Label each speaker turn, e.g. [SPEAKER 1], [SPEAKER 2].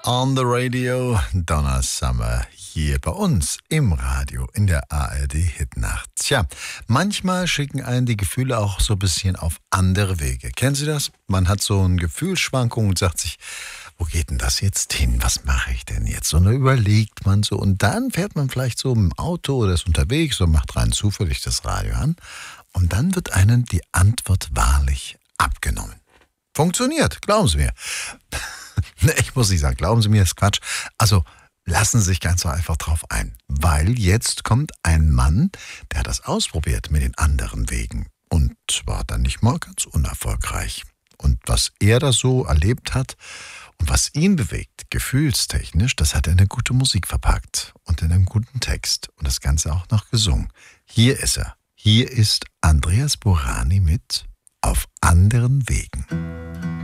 [SPEAKER 1] on the radio, Donna Summer hier bei uns im Radio in der ARD Hitnacht. Tja, manchmal schicken einen die Gefühle auch so ein bisschen auf andere Wege. Kennen Sie das? Man hat so eine Gefühlsschwankung und sagt sich, wo geht denn das jetzt hin? Was mache ich denn jetzt? Und dann überlegt man so und dann fährt man vielleicht so im Auto oder ist unterwegs und macht rein zufällig das Radio an und dann wird einem die Antwort wahrlich abgenommen. Funktioniert, glauben Sie mir. Ich muss nicht sagen, glauben Sie mir, ist Quatsch. Also lassen Sie sich ganz so einfach drauf ein. Weil jetzt kommt ein Mann, der hat das ausprobiert mit den anderen Wegen. Und war dann nicht mal ganz unerfolgreich. Und was er da so erlebt hat und was ihn bewegt, gefühlstechnisch, das hat er in eine gute Musik verpackt. Und in einem guten Text. Und das Ganze auch noch gesungen. Hier ist er. Hier ist Andreas Borani mit Auf anderen Wegen.